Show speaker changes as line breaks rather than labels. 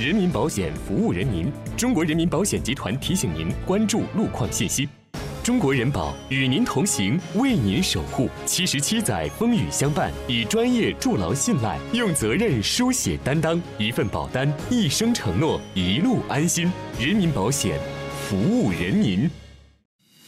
人民保险服务人民。中国人民保险集团提醒您关注路况信息。中国人保与您同行，为您守护。77载风雨相伴，以专业筑牢信赖，用责任书写担当。一份保单，一生承诺，一路安心。人民保险，服务人民。